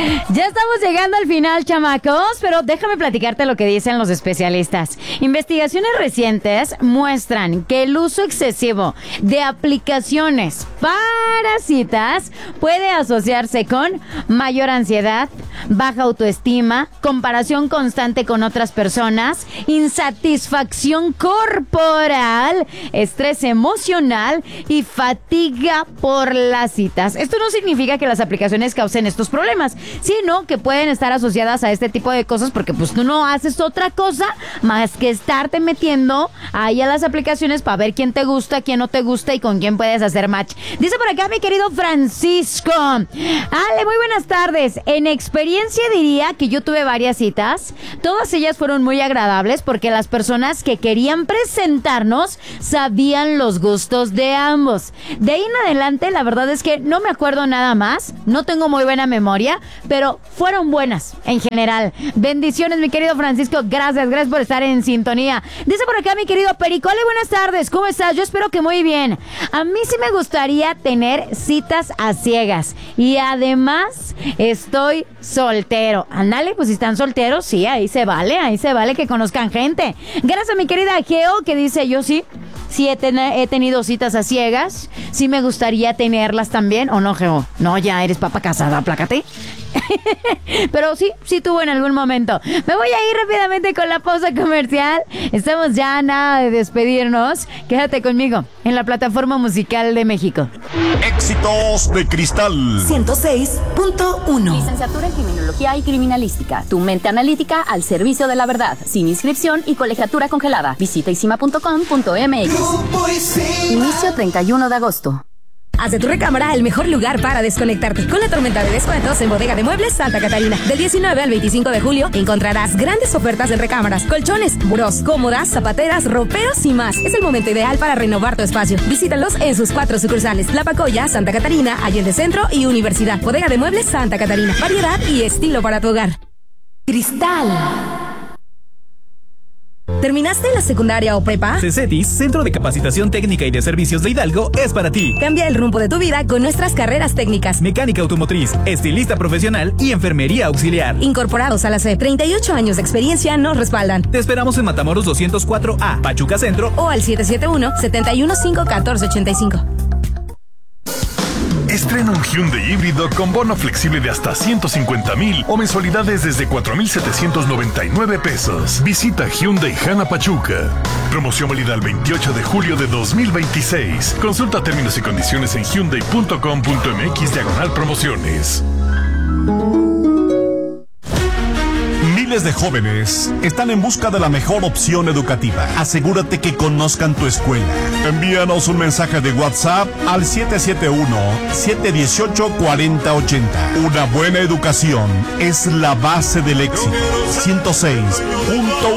Ya estamos llegando al final, chamacos, pero déjame platicarte lo que dicen los especialistas. Investigaciones recientes muestran que el uso excesivo de aplicaciones para citas puede asociarse con mayor ansiedad, baja autoestima, comparación constante con otras personas, insatisfacción corporal, estrés emocional y fatiga por las citas. Esto no significa que las aplicaciones causen estos problemas, sino que pueden estar asociadas a este tipo de cosas porque pues tú no haces otra cosa más que estarte metiendo ahí a las aplicaciones para ver quién te gusta, quién no te gusta y con quién puedes hacer match. Dice por acá mi querido Francisco: Ale, muy buenas tardes. En experiencia diría que yo tuve varias citas. Todas ellas fueron muy agradables porque las personas que querían presentarnos sabían los gustos de ambos. De ahí en adelante la verdad es que no me acuerdo nada más, no tengo muy buena memoria, pero fueron buenas en general. Bendiciones, mi querido Francisco, gracias por estar en sintonía. Dice por acá mi querido Perico: Ale, buenas tardes, ¿cómo estás? Yo espero que muy bien. A mí sí me gustaría tener citas a ciegas y además estoy soltero. Ándale, pues si están solteros, sí, ahí se vale que conozcan gente. Gracias, mi querida Geo, que dice: yo sí he tenido citas a ciegas, sí me gustaría tenerlas también. ¿O no, Geo? No, ya eres papa casada, aplácate. Pero sí tuvo en algún momento. Me voy a ir rápidamente con la pausa comercial. Estamos ya a nada de despedirnos. Quédate conmigo en la plataforma musical de México. Éxitos de Cristal 106.1. Licenciatura en Criminología y Criminalística. Tu mente analítica al servicio de la verdad. Sin inscripción y colegiatura congelada. Visita isima.com.mx. Inicio 31 de agosto. Haz de tu recámara el mejor lugar para desconectarte. Con la tormenta de descuentos en Bodega de Muebles Santa Catarina. Del 19 al 25 de julio encontrarás grandes ofertas en recámaras, colchones, burós, cómodas, zapateras, roperos y más. Es el momento ideal para renovar tu espacio. Visítalos en sus 4 sucursales: La Pacoya, Santa Catarina, Allende Centro y Universidad. Bodega de Muebles Santa Catarina. Variedad y estilo para tu hogar. Cristal. ¿Terminaste la secundaria o prepa? CECETIS, Centro de Capacitación Técnica y de Servicios de Hidalgo, es para ti. Cambia el rumbo de tu vida con nuestras carreras técnicas: mecánica automotriz, estilista profesional y enfermería auxiliar. Incorporados a la SEP, 38 años de experiencia nos respaldan. Te esperamos en Matamoros 204A, Pachuca Centro, o al 771-715-1485. Estrena un Hyundai híbrido con bono flexible de hasta 150,000 o mensualidades desde 4,799 pesos. Visita Hyundai Jana Pachuca. Promoción válida el 28 de julio de 2026. Consulta términos y condiciones en hyundai.com.mx/promociones. Miles de jóvenes están en busca de la mejor opción educativa. Asegúrate que conozcan tu escuela. Envíanos un mensaje de WhatsApp al 771-718-4080. Una buena educación es la base del éxito. 106.1